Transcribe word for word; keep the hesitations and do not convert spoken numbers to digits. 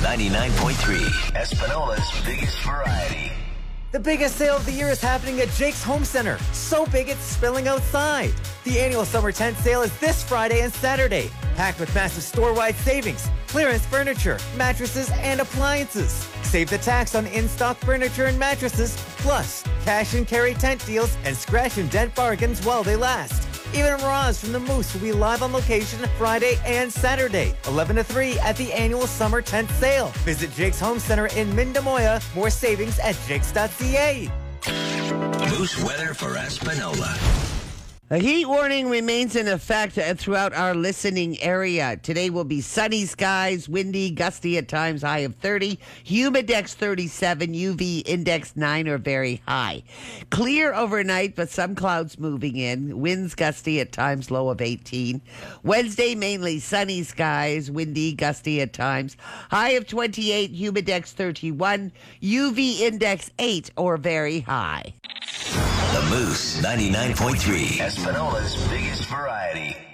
ninety-nine point three, Espinola's biggest variety. The biggest sale of the year is happening at Jake's Home Center. So big it's spilling outside. The annual summer tent sale is this Friday and Saturday, packed with massive store-wide savings, clearance furniture, mattresses, and appliances. Save the tax on in-stock furniture and mattresses, plus cash and carry tent deals and scratch and dent bargains while they last. Even Roz from the Moose will be live on location Friday and Saturday, eleven to three at the annual summer tent sale. Visit Jake's Home Center in Mindamoya. More savings at jakes dot c a. Moose weather for Espinola. A heat warning remains in effect throughout our listening area. Today will be sunny skies, windy, gusty at times, high of thirty. Humidex thirty-seven, U V index nine or very high. Clear overnight, but some clouds moving in. Winds gusty at times, low of eighteen. Wednesday, mainly sunny skies, windy, gusty at times. High of twenty-eight, Humidex thirty-one, U V index eight or very high. The Moose ninety-nine point three, Espinola's biggest variety.